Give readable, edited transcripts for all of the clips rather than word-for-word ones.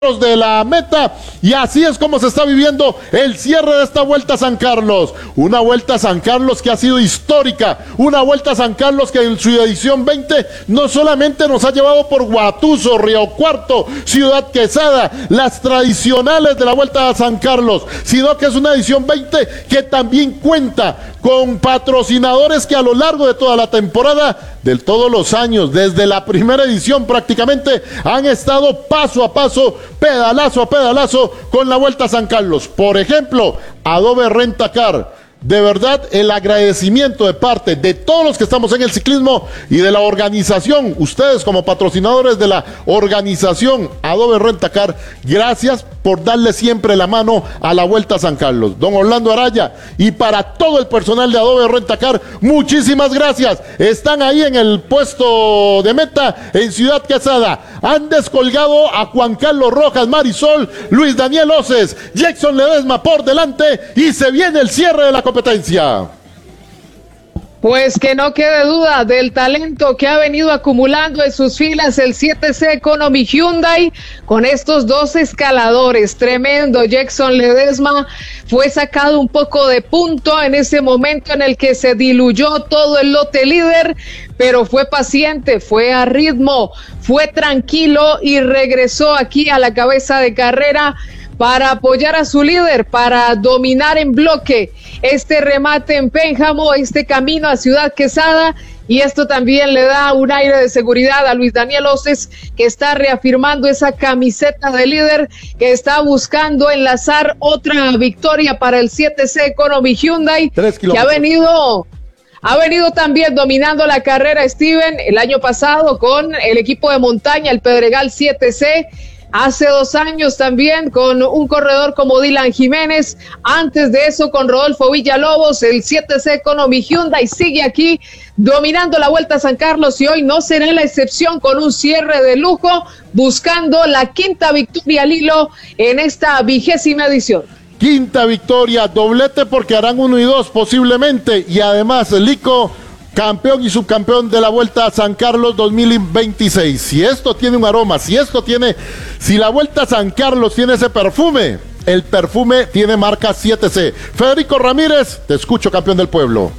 de la meta, y así es como se está viviendo el cierre de esta Vuelta a San Carlos, una Vuelta a San Carlos que ha sido histórica, una Vuelta a San Carlos que en su edición 20 no solamente nos ha llevado por Guatuso, Río Cuarto, Ciudad Quesada, las tradicionales de la Vuelta a San Carlos, sino que es una edición 20 que también cuenta con patrocinadores que a lo largo de toda la temporada, de todos los años, desde la primera edición prácticamente, han estado paso a paso, pedalazo a pedalazo con la Vuelta a San Carlos. Por ejemplo, Adobe Rentacar. De verdad, el agradecimiento de parte de todos los que estamos en el ciclismo y de la organización, ustedes como patrocinadores de la organización Adobe Rentacar, gracias por darle siempre la mano a la Vuelta a San Carlos. Don Orlando Araya, y para todo el personal de Adobe Rentacar, muchísimas gracias. Están ahí en el puesto de meta en Ciudad Quesada. Han descolgado a Juan Carlos Rojas, Marisol, Luis Daniel Oces, Jackson Ledesma por delante, y se viene el cierre de la competencia. Pues que no quede duda del talento que ha venido acumulando en sus filas el 7C Economy Hyundai con estos dos escaladores. Tremendo. Jackson Ledesma fue sacado un poco de punto en ese momento en el que se diluyó todo el lote líder, pero fue paciente, fue a ritmo, fue tranquilo y regresó aquí a la cabeza de carrera para apoyar a su líder, para dominar en bloque este remate en Pénjamo, este camino a Ciudad Quesada, y esto también le da un aire de seguridad a Luis Daniel Oces, que está reafirmando esa camiseta de líder, que está buscando enlazar otra victoria para el 7C Economy Hyundai, que ha venido también dominando la carrera, Steven, el año pasado con el equipo de montaña, el Pedregal 7C, hace 2 años también con un corredor como Dylan Jiménez, antes de eso con Rodolfo Villalobos, el 7C Economy Hyundai sigue aquí dominando la Vuelta a San Carlos y hoy no será la excepción con un cierre de lujo, buscando la 5ª victoria al hilo en esta 20ª edición. 5ª victoria, doblete porque harán 1 y 2 posiblemente, y además Lico, campeón y subcampeón de la Vuelta a San Carlos 2026. Si esto tiene un aroma, si la Vuelta a San Carlos tiene ese perfume, el perfume tiene marca 7C. Federico Ramírez, te escucho, campeón del pueblo.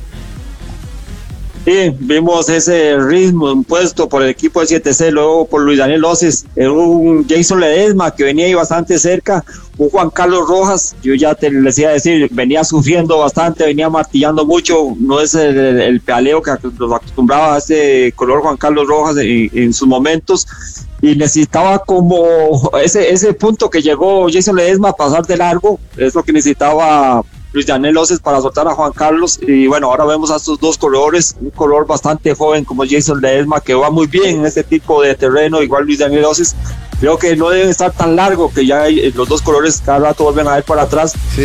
Sí, vimos ese ritmo impuesto por el equipo de 7C, luego por Luis Daniel Oces, un Jackson Ledesma que venía ahí bastante cerca, un Juan Carlos Rojas, yo ya te les iba a decir, venía sufriendo bastante, venía martillando mucho, no es el pedaleo que nos acostumbraba a ese color Juan Carlos Rojas en sus momentos, y necesitaba como ese punto que llegó Jackson Ledesma a pasar de largo, es lo que necesitaba Luis Daniel Oces para soltar a Juan Carlos, y bueno, ahora vemos a estos dos corredores, un color bastante joven como Jackson Ledesma, que va muy bien en este tipo de terreno, igual Luis Daniel Oces, creo que no debe estar tan largo, que ya los dos colores cada rato vuelven a ver para atrás. Sí.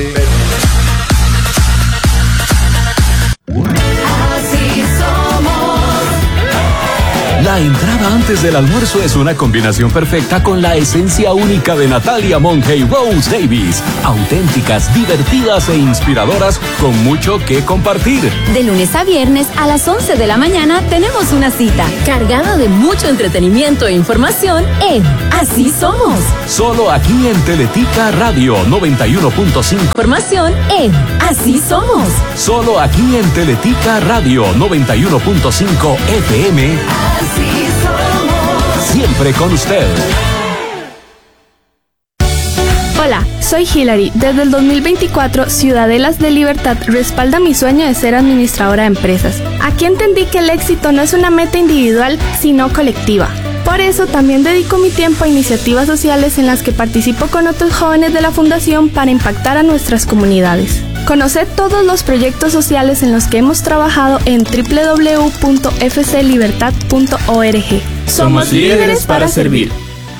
La entrada antes del almuerzo es una combinación perfecta con la esencia única de Natalia Monge y Rose Davis. Auténticas, divertidas e inspiradoras con mucho que compartir. De lunes a viernes a las 11 de la mañana tenemos una cita cargada de mucho entretenimiento e información en Así Somos. Solo aquí en Teletica Radio 91.5. Información en Así Somos. Solo aquí en Teletica Radio 91.5 FM. Así somos. Siempre con usted. Hola, soy Hilary. Desde el 2024, Ciudadelas de Libertad respalda mi sueño de ser administradora de empresas. Aquí entendí que el éxito no es una meta individual, sino colectiva. Por eso también dedico mi tiempo a iniciativas sociales en las que participo con otros jóvenes de la Fundación para impactar a nuestras comunidades. Conoced todos los proyectos sociales en los que hemos trabajado en www.fclibertad.org. Somos líderes para servir.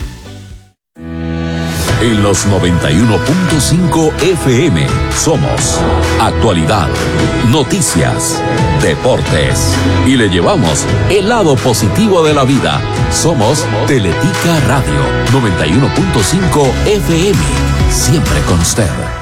En los 91.5 FM somos actualidad, noticias, deportes y le llevamos el lado positivo de la vida. Somos Teletica Radio 91.5 FM, siempre con usted.